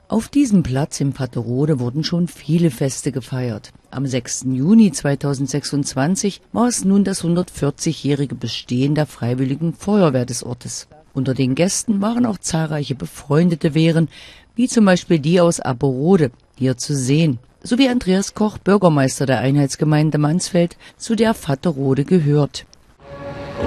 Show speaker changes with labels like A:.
A: Auf diesem Platz im Fatterode wurden schon viele Feste gefeiert. Am 6. Juni 2026 war es nun das 140-jährige Bestehen der Freiwilligen Feuerwehr des Ortes. Unter den Gästen waren auch zahlreiche befreundete Wehren, wie zum Beispiel die aus Aberode, hier zu sehen, sowie Andreas Koch, Bürgermeister der Einheitsgemeinde Mansfeld, zu der Fatterode gehört.